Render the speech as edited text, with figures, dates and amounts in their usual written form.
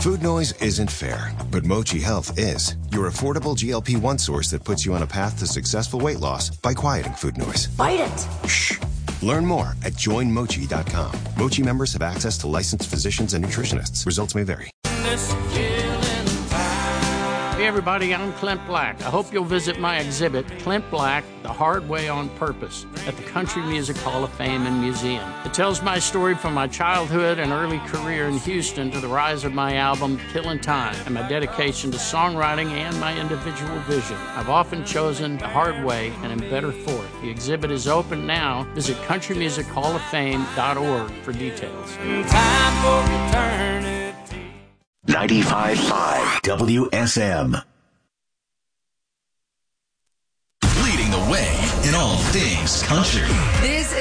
Food noise isn't fair, but Mochi Health is. Your affordable GLP-1 source that puts you on a path to successful weight loss by quieting food noise. Bite it! Shh! Learn more at joinmochi.com. Mochi members have access to licensed physicians and nutritionists. Results may vary. Hey everybody, I'm Clint Black. I hope you'll visit my exhibit, Clint Black, The Hard Way on Purpose, at the Country Music Hall of Fame and Museum. It tells my story from my childhood and early career in Houston to the rise of my album, Killin' Time, and my dedication to songwriting and my individual vision. I've often chosen the hard way and am better for it. The exhibit is open now. Visit countrymusichofoffame.org for details. Time for eternity. 95.5 WSM. Leading the way in all things country. This